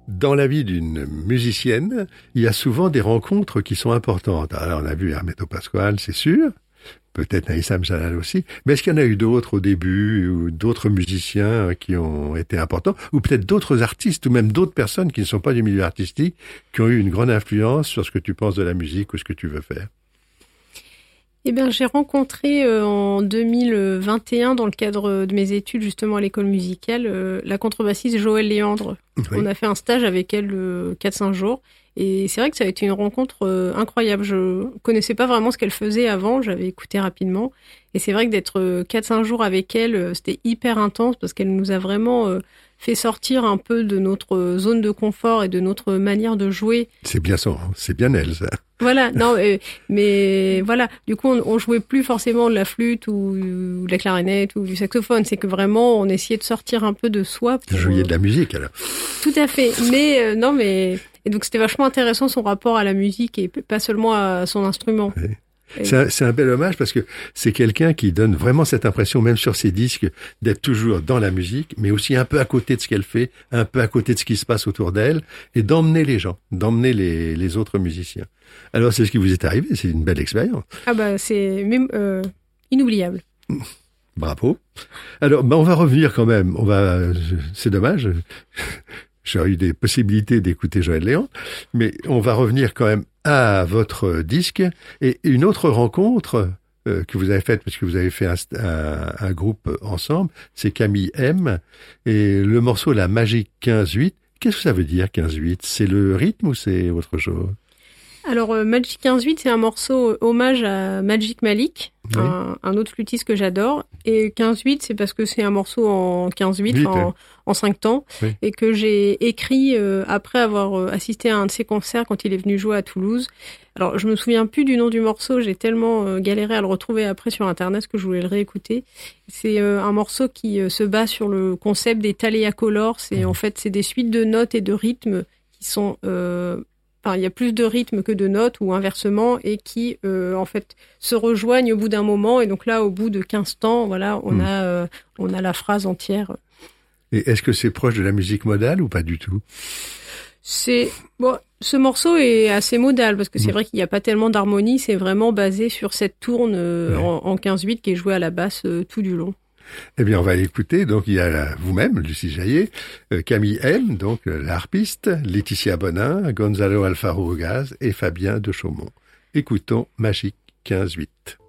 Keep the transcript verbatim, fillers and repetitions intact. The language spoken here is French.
Dans la vie d'une musicienne, il y a souvent des rencontres qui sont importantes. Alors, on a vu Hermeto Pascoal, c'est sûr. Peut-être Aïssam Jalal aussi. Mais est-ce qu'il y en a eu d'autres au début, ou d'autres musiciens qui ont été importants, ou peut-être d'autres artistes, ou même d'autres personnes qui ne sont pas du milieu artistique, qui ont eu une grande influence sur ce que tu penses de la musique ou ce que tu veux faire? Eh bien, j'ai rencontré euh, en deux mille vingt et un, dans le cadre de mes études justement à l'école musicale, euh, la contrebassiste Joëlle Léandre. Oui. On a fait un stage avec elle euh, quatre cinq jours. Et c'est vrai que ça a été une rencontre euh, incroyable. Je connaissais pas vraiment ce qu'elle faisait avant, j'avais écouté rapidement. Et c'est vrai que d'être quatre cinq jours avec elle, euh, c'était hyper intense parce qu'elle nous a vraiment euh, fait sortir un peu de notre zone de confort et de notre manière de jouer. C'est bien ça, c'est bien elle, ça. Voilà, non, euh, mais voilà. Du coup, on, on jouait plus forcément de la flûte ou, ou de la clarinette ou du saxophone. C'est que vraiment, on essayait de sortir un peu de soi. Pour... Jouer de la musique, alors. Tout à fait. Mais euh, non, mais et donc c'était vachement intéressant son rapport à la musique et pas seulement à son instrument. Oui. C'est un, c'est un bel hommage parce que c'est quelqu'un qui donne vraiment cette impression, même sur ses disques, d'être toujours dans la musique, mais aussi un peu à côté de ce qu'elle fait, un peu à côté de ce qui se passe autour d'elle, et d'emmener les gens, d'emmener les, les autres musiciens. Alors c'est ce qui vous est arrivé, c'est une belle expérience. Ah bah c'est même euh, inoubliable. Bravo. Alors bah on va revenir quand même. On va, c'est dommage. J'aurais eu des possibilités d'écouter Joëlle Léandre, mais on va revenir quand même à votre disque et une autre rencontre euh, que vous avez faite, parce que vous avez fait un, un, un groupe ensemble, c'est Camille M et le morceau La Magique quinze huit. Qu'est-ce que ça veut dire quinze huit? C'est le rythme ou c'est autre chose? Alors euh, Magic quinze huit, c'est un morceau euh, hommage à Magic Malik, oui. un, un autre flûtiste que j'adore. Et quinze huit, c'est parce que c'est un morceau en quinze huit, en, hein. en cinq temps, oui. Et que j'ai écrit euh, après avoir euh, assisté à un de ses concerts quand il est venu jouer à Toulouse. Alors je me souviens plus du nom du morceau, j'ai tellement euh, galéré à le retrouver après sur internet que je voulais le réécouter. C'est euh, un morceau qui euh, se base sur le concept des taléacolores. C'est mmh. en fait c'est des suites de notes et de rythmes qui sont euh, Enfin, il y a plus de rythme que de notes ou inversement et qui euh, en fait se rejoignent au bout d'un moment et donc là au bout de quinze temps, voilà, on mmh. a euh, on a la phrase entière. Et est-ce que c'est proche de la musique modale ou pas du tout? C'est bon, ce morceau est assez modal parce que c'est mmh. vrai qu'il n'y a pas tellement d'harmonie, c'est vraiment basé sur cette tourne euh, ouais. en, en quinze huit qui est jouée à la basse euh, tout du long. Eh bien, on va l'écouter. Donc, il y a la, vous-même, Lucie Jaillet, euh, Camille M, donc euh, la harpiste, Laetitia Bonin, Gonzalo Alfaro au gaz et Fabien de Chaumont. Écoutons Magique quinze huit.